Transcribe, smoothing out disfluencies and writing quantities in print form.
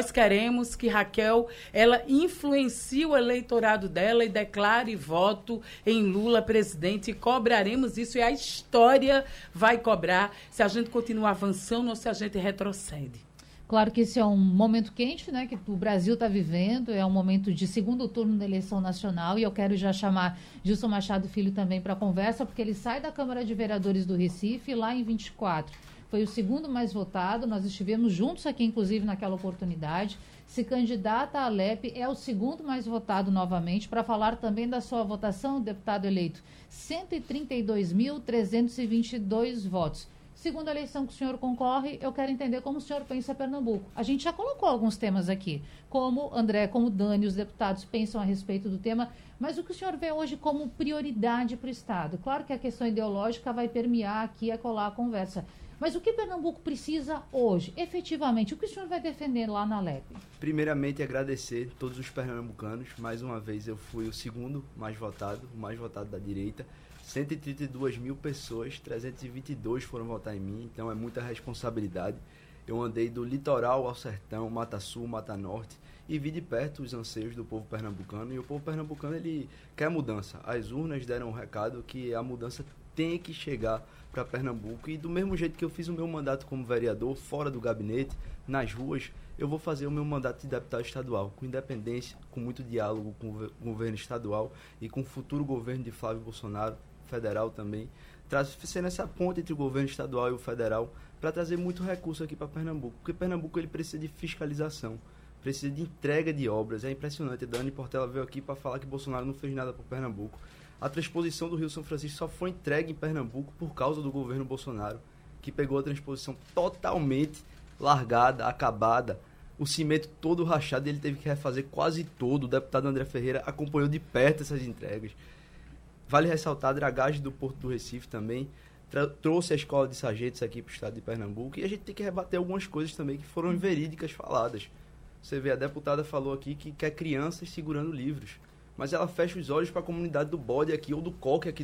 Nós queremos que Raquel, ela influencie o eleitorado dela e declare voto em Lula presidente, e cobraremos isso, e a história vai cobrar se a gente continua avançando ou se a gente retrocede. Claro que esse é um momento quente, né, que o Brasil está vivendo, é um momento de segundo turno da eleição nacional, e eu quero já chamar Gilson Machado Filho também para a conversa, porque ele sai da Câmara de Vereadores do Recife lá em 24. Foi o segundo mais votado, nós estivemos juntos aqui, inclusive, naquela oportunidade. Se candidata à Alep, é o segundo mais votado novamente, para falar também da sua votação, deputado eleito. 132.322 votos. Segunda eleição que o senhor concorre, eu quero entender como o senhor pensa Pernambuco. A gente já colocou alguns temas aqui, como André, como Dani, os deputados pensam a respeito do tema, mas o que o senhor vê hoje como prioridade para o Estado? Claro que a questão ideológica vai permear aqui e colar a conversa, mas o que Pernambuco precisa hoje, efetivamente? O que o senhor vai defender lá na Alep? Primeiramente, agradecer todos os pernambucanos. Mais uma vez, eu fui o segundo mais votado, o mais votado da direita. 132 mil pessoas, 322 foram votar em mim, então é muita responsabilidade. Eu andei do litoral ao sertão, Mata Sul, Mata Norte, e vi de perto os anseios do povo pernambucano, e o povo pernambucano, ele quer mudança. As urnas deram um recado que a mudança tem que chegar para Pernambuco, e do mesmo jeito que eu fiz o meu mandato como vereador, fora do gabinete, nas ruas, eu vou fazer o meu mandato de deputado estadual, com independência, com muito diálogo com o governo estadual e com o futuro governo de Flávio Bolsonaro, federal também, sendo essa ponte entre o governo estadual e o federal, para trazer muito recurso aqui para Pernambuco, porque Pernambuco ele precisa de fiscalização, precisa de entrega de obras. É impressionante, a Dani Portela veio aqui para falar que Bolsonaro não fez nada para Pernambuco. A transposição do Rio São Francisco só foi entregue em Pernambuco por causa do governo Bolsonaro, que pegou a transposição totalmente largada, acabada, o cimento todo rachado, e ele teve que refazer quase todo. O deputado André Ferreira acompanhou de perto essas entregas. Vale ressaltar a dragagem do Porto do Recife também, trouxe a escola de sargentos aqui para o estado de Pernambuco, e a gente tem que rebater algumas coisas também que foram verídicas faladas. Você vê, a deputada falou aqui que quer crianças segurando livros, mas ela fecha os olhos para a comunidade do bode aqui, ou do coque aqui